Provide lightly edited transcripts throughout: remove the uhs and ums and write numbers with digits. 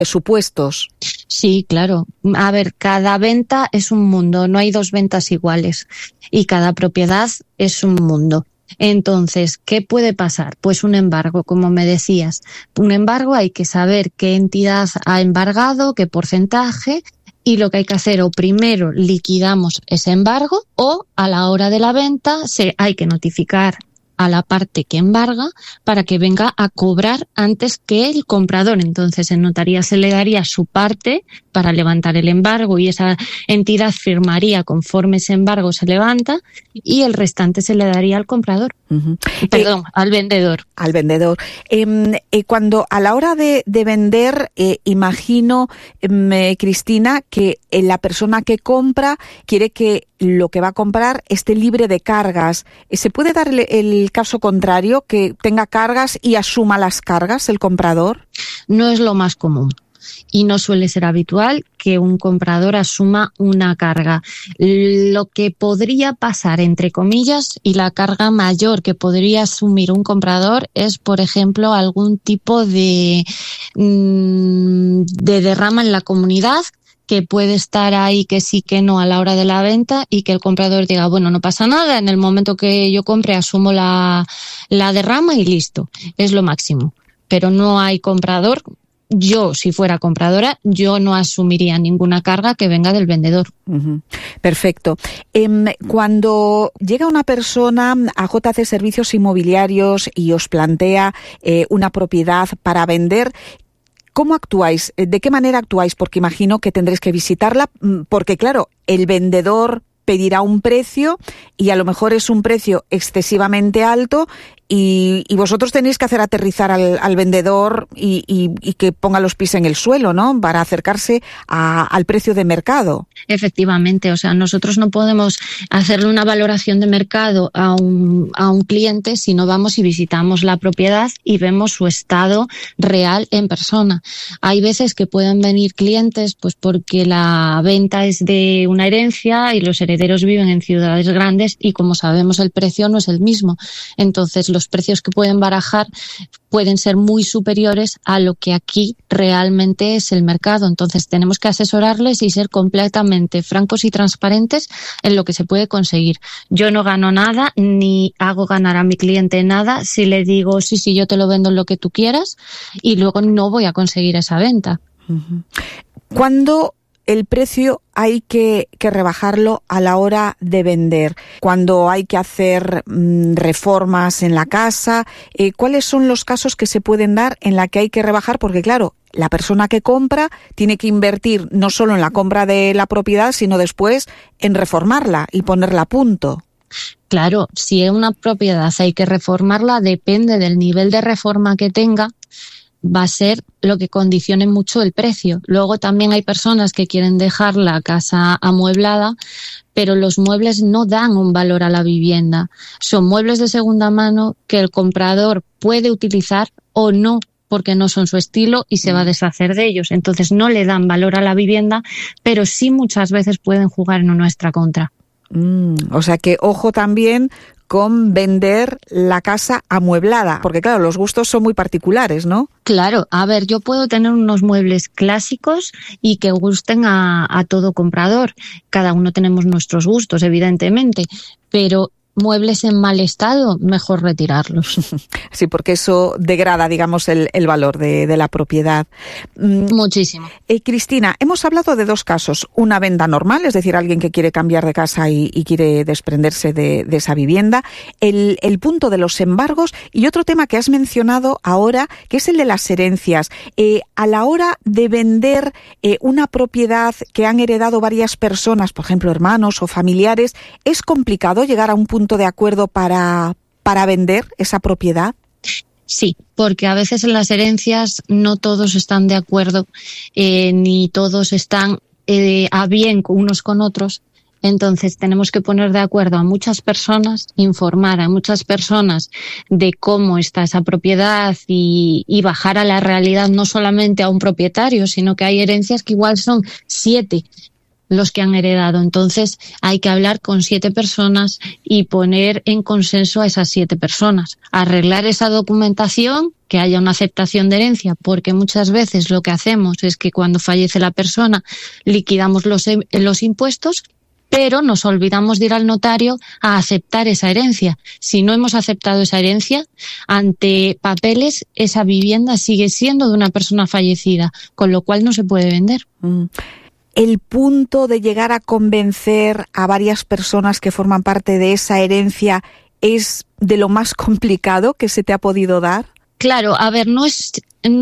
supuestos. Sí, claro. A ver, cada venta es un mundo, no hay dos ventas iguales y cada propiedad es un mundo. Entonces, ¿qué puede pasar? Pues un embargo, como me decías. Un embargo hay que saber qué entidad ha embargado, qué porcentaje, y lo que hay que hacer, o primero liquidamos ese embargo, o a la hora de la venta hay que notificar a la parte que embarga para que venga a cobrar antes que el comprador. Entonces, en notaría se le daría su parte para levantar el embargo y esa entidad firmaría conforme ese embargo se levanta y el restante se le daría al comprador. Uh-huh. Perdón, al vendedor. Al vendedor. Cuando a la hora de vender, imagino, Cristina, que la persona que compra quiere que lo que va a comprar esté libre de cargas. ¿Se puede dar el caso contrario, que tenga cargas y asuma las cargas el comprador? No es lo más común. Y no suele ser habitual que un comprador asuma una carga. Lo que podría pasar, entre comillas, y la carga mayor que podría asumir un comprador es, por ejemplo, algún tipo de derrama en la comunidad, que puede estar ahí que sí que no a la hora de la venta y que el comprador diga, bueno, no pasa nada, en el momento que yo compre asumo la derrama y listo. Es lo máximo. Pero no hay comprador. Yo, si fuera compradora, yo no asumiría ninguna carga que venga del vendedor. Uh-huh. Perfecto. Cuando llega una persona a JC Servicios Inmobiliarios y os plantea una propiedad para vender, ¿cómo actuáis? ¿De qué manera actuáis? Porque imagino que tendréis que visitarla, porque claro, el vendedor pedirá un precio y a lo mejor es un precio excesivamente alto y vosotros tenéis que hacer aterrizar al vendedor y que ponga los pies en el suelo, ¿no? Para acercarse al precio de mercado. Efectivamente, o sea, nosotros no podemos hacerle una valoración de mercado a un cliente si no vamos y visitamos la propiedad y vemos su estado real en persona. Hay veces que pueden venir clientes pues porque la venta es de una herencia y los herederos viven en ciudades grandes y, como sabemos, el precio no es el mismo. Entonces, los precios que pueden barajar pueden ser muy superiores a lo que aquí realmente es el mercado. Entonces, tenemos que asesorarles y ser completamente francos y transparentes en lo que se puede conseguir. Yo no gano nada ni hago ganar a mi cliente nada si le digo, sí, yo te lo vendo en lo que tú quieras y luego no voy a conseguir esa venta. Uh-huh. ¿Cuándo el precio hay que rebajarlo a la hora de vender? Cuando hay que hacer reformas en la casa, ¿cuáles son los casos que se pueden dar en la que hay que rebajar? Porque claro, la persona que compra tiene que invertir no solo en la compra de la propiedad, sino después en reformarla y ponerla a punto. Claro, si es una propiedad hay que reformarla, depende del nivel de reforma que tenga, va a ser lo que condicione mucho el precio. Luego también hay personas que quieren dejar la casa amueblada, pero los muebles no dan un valor a la vivienda. Son muebles de segunda mano que el comprador puede utilizar o no, porque no son su estilo y se va a deshacer de ellos. Entonces no le dan valor a la vivienda, pero sí muchas veces pueden jugar en nuestra contra. O sea que ojo también con vender la casa amueblada, porque claro, los gustos son muy particulares, ¿no? Claro, a ver, yo puedo tener unos muebles clásicos y que gusten a todo comprador. Cada uno tenemos nuestros gustos, evidentemente, pero muebles en mal estado, mejor retirarlos. Sí, porque eso degrada, digamos, el valor de la propiedad. Muchísimo. Cristina, hemos hablado de dos casos. Una venta normal, es decir, alguien que quiere cambiar de casa y quiere desprenderse de esa vivienda. El punto de los embargos y otro tema que has mencionado ahora, que es el de las herencias. A la hora de vender una propiedad que han heredado varias personas, por ejemplo, hermanos o familiares, ¿es complicado llegar a un punto de acuerdo para vender esa propiedad? Sí, porque a veces en las herencias no todos están de acuerdo, ni todos están a bien unos con otros. Entonces tenemos que poner de acuerdo a muchas personas, informar a muchas personas de cómo está esa propiedad y bajar a la realidad no solamente a un propietario, sino que hay herencias que igual son 7 los que han heredado. Entonces hay que hablar con 7 personas y poner en consenso a esas 7 personas. Arreglar esa documentación, que haya una aceptación de herencia, porque muchas veces lo que hacemos es que cuando fallece la persona liquidamos los impuestos, pero nos olvidamos de ir al notario a aceptar esa herencia. Si no hemos aceptado esa herencia, ante papeles, esa vivienda sigue siendo de una persona fallecida, con lo cual no se puede vender. El punto de llegar a convencer a varias personas que forman parte de esa herencia es de lo más complicado que se te ha podido dar. Claro, a ver, no es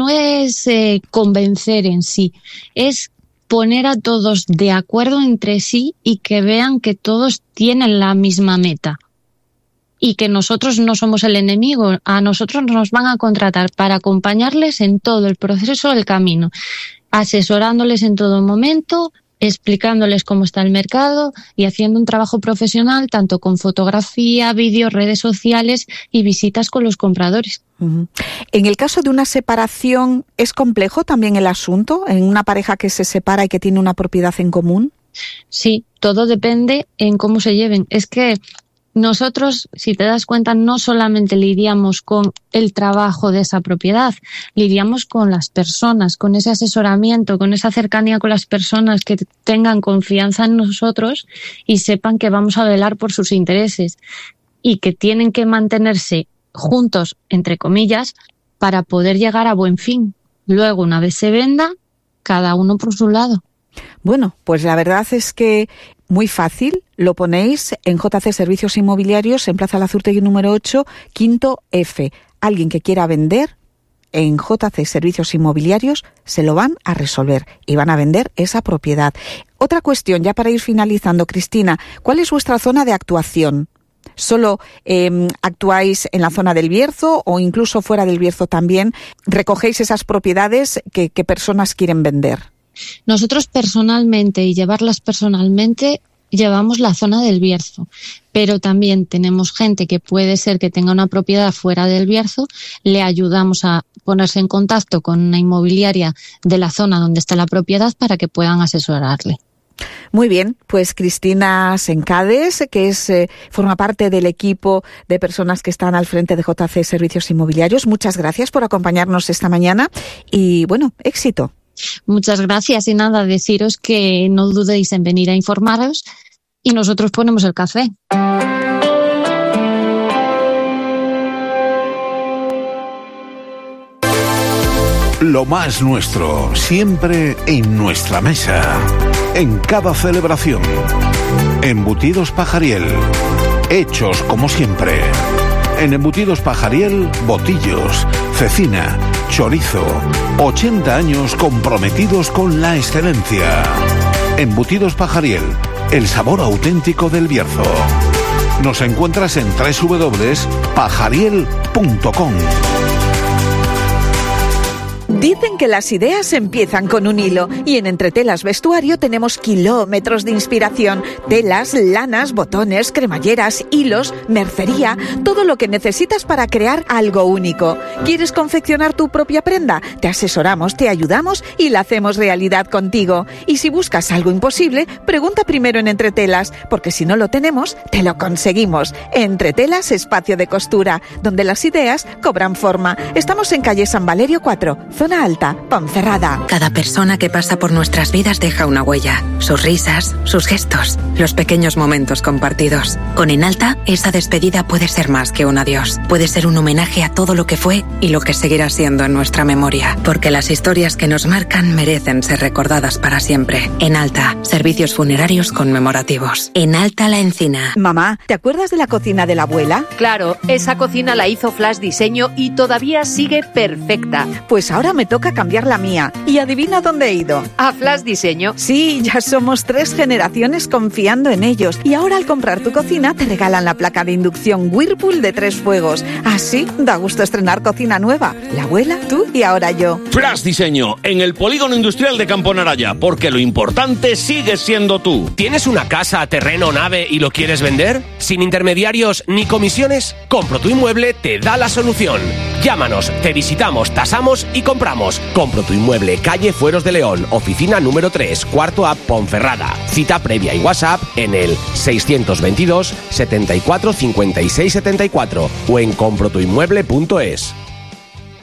convencer en sí, es poner a todos de acuerdo entre sí y que vean que todos tienen la misma meta y que nosotros no somos el enemigo, a nosotros nos van a contratar para acompañarles en todo el proceso del camino, asesorándoles en todo momento, explicándoles cómo está el mercado y haciendo un trabajo profesional tanto con fotografía, vídeo, redes sociales y visitas con los compradores. En el caso de una separación, ¿es complejo también el asunto? ¿En una pareja que se separa y que tiene una propiedad en común? Sí, todo depende en cómo se lleven. Es que nosotros, si te das cuenta, no solamente lidiamos con el trabajo de esa propiedad, lidiamos con las personas, con ese asesoramiento, con esa cercanía con las personas que tengan confianza en nosotros y sepan que vamos a velar por sus intereses y que tienen que mantenerse juntos, entre comillas, para poder llegar a buen fin. Luego, una vez se venda, cada uno por su lado. Bueno, pues la verdad es que muy fácil, lo ponéis en JC Servicios Inmobiliarios, en Plaza Lazurtegui número 8, quinto F. Alguien que quiera vender, en JC Servicios Inmobiliarios se lo van a resolver y van a vender esa propiedad. Otra cuestión, ya para ir finalizando, Cristina, ¿cuál es vuestra zona de actuación? ¿Solo actuáis en la zona del Bierzo o incluso fuera del Bierzo también recogéis esas propiedades que personas quieren vender? Nosotros personalmente y llevarlas personalmente llevamos la zona del Bierzo, pero también tenemos gente que puede ser que tenga una propiedad fuera del Bierzo, le ayudamos a ponerse en contacto con una inmobiliaria de la zona donde está la propiedad para que puedan asesorarle. Muy bien, pues Cristina Sencades, que forma parte del equipo de personas que están al frente de JC Servicios Inmobiliarios, muchas gracias por acompañarnos esta mañana y, bueno, éxito. Muchas gracias y nada, deciros que no dudéis en venir a informaros y nosotros ponemos el café. Lo más nuestro, siempre en nuestra mesa, en cada celebración. Embutidos Pajariel, hechos como siempre. En Embutidos Pajariel, botillos, cecina, chorizo, 80 años comprometidos con la excelencia. Embutidos Pajariel, el sabor auténtico del Bierzo. Nos encuentras en www.pajariel.com. Dicen que las ideas empiezan con un hilo y en Entretelas Vestuario tenemos kilómetros de inspiración. Telas, lanas, botones, cremalleras, hilos, mercería, todo lo que necesitas para crear algo único. ¿Quieres confeccionar tu propia prenda? Te asesoramos, te ayudamos y la hacemos realidad contigo. Y si buscas algo imposible, pregunta primero en Entretelas, porque si no lo tenemos, te lo conseguimos. Entretelas, espacio de costura, donde las ideas cobran forma. Estamos en calle San Valerio 4, Zona Alta, Ponferrada. Cada persona que pasa por nuestras vidas deja una huella. Sus risas, sus gestos, los pequeños momentos compartidos. Con Enalta, esa despedida puede ser más que un adiós. Puede ser un homenaje a todo lo que fue y lo que seguirá siendo en nuestra memoria. Porque las historias que nos marcan merecen ser recordadas para siempre. Enalta, servicios funerarios conmemorativos. Enalta La Encina. Mamá, ¿te acuerdas de la cocina de la abuela? Claro, esa cocina la hizo Flash Diseño y todavía sigue perfecta. Pues ahora me toca cambiar la mía. ¿Y adivina dónde he ido? ¿A Flash Diseño? Sí, ya somos 3 generaciones confiando en ellos. Y ahora al comprar tu cocina te regalan la placa de inducción Whirlpool de 3 fuegos. Así da gusto estrenar cocina nueva. La abuela, tú y ahora yo. Flash Diseño, en el Polígono Industrial de Campo Naraya, porque lo importante sigue siendo tú. ¿Tienes una casa, terreno, nave y lo quieres vender? ¿Sin intermediarios ni comisiones? Compro tu Inmueble te da la solución. Llámanos, te visitamos, tasamos y compramos. vendemos. Compro tu inmueble, calle Fueros de León, oficina número 3, cuarto A, Ponferrada. Cita previa y WhatsApp en el 622 74 56 74 o en comprotuinmueble.es.